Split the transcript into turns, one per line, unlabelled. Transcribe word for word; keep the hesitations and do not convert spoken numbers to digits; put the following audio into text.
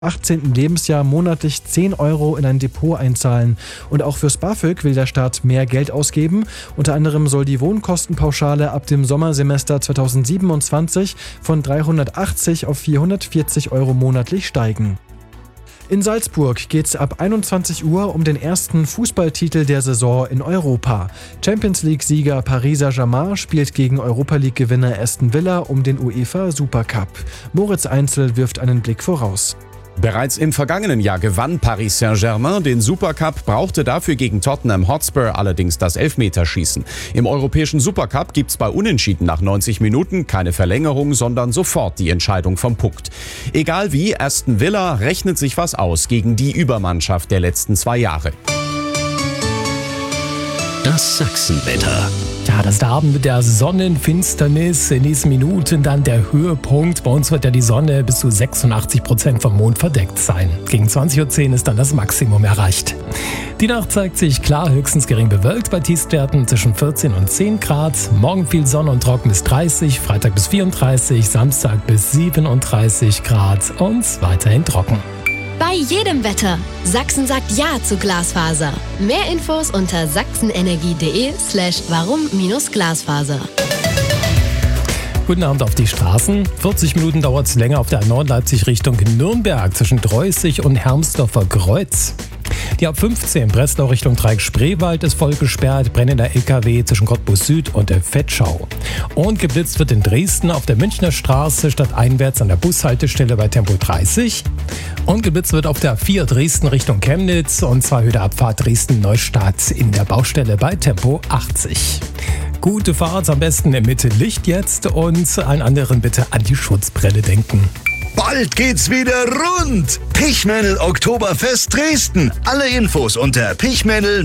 achtzehnten Lebensjahr monatlich zehn Euro in ein Depot einzahlen. Und auch fürs BAföG will der Staat mehr Geld ausgeben. Unter anderem soll die Wohnkostenpauschale ab dem Sommersemester zweitausendsiebenundzwanzig von dreihundertachtzig auf vierhundertvierzig Euro monatlich steigen. In Salzburg geht's ab einundzwanzig Uhr um den ersten Fußballtitel der Saison in Europa. Champions-League-Sieger Paris Saint-Germain spielt gegen Europa-League-Gewinner Aston Villa um den UEFA Supercup. Moritz Einzel wirft einen Blick voraus.
Bereits im vergangenen Jahr gewann Paris Saint-Germain den Supercup, brauchte dafür gegen Tottenham Hotspur allerdings das Elfmeterschießen. Im europäischen Supercup gibt's bei Unentschieden nach neunzig Minuten keine Verlängerung, sondern sofort die Entscheidung vom Punkt. Egal wie, Aston Villa rechnet sich was aus gegen die Übermannschaft der letzten zwei Jahre.
Das Sachsenwetter.
Ja, das ist der Abend mit der Sonnenfinsternis. In diesen Minuten dann der Höhepunkt. Bei uns wird ja die Sonne bis zu sechsundachtzig Prozent vom Mond verdeckt sein. Gegen zwanzig Uhr zehn ist dann das Maximum erreicht. Die Nacht zeigt sich klar, höchstens gering bewölkt bei Tiefstwerten zwischen vierzehn und zehn Grad. Morgen viel Sonne und trocken bis dreißig, Freitag bis vierunddreißig, Samstag bis siebenunddreißig Grad und weiterhin trocken.
Bei jedem Wetter. Sachsen sagt Ja zu Glasfaser. Mehr Infos unter sachsenenergie.de slash warum-Glasfaser.
Guten Abend auf die Straßen. vierzig Minuten dauert es länger auf der A neun Leipzig Richtung Nürnberg zwischen Dreußig und Hermsdorfer Kreuz. Die A fünfzehn Breslau Richtung Dreieck-Spreewald ist voll gesperrt, brennender L K W zwischen Cottbus Süd und der Vetschau. Und geblitzt wird in Dresden auf der Münchner Straße stadteinwärts an der Bushaltestelle bei Tempo dreißig. Und geblitzt wird auf der A vier Dresden Richtung Chemnitz und zwar Höhe der Abfahrt Dresden-Neustadt in der Baustelle bei Tempo achtzig. Gute Fahrt, am besten mit Licht jetzt und allen anderen bitte an die Schutzbrille denken.
Bald geht's wieder rund. Pichmännel Oktoberfest Dresden. Alle Infos unter pichmännel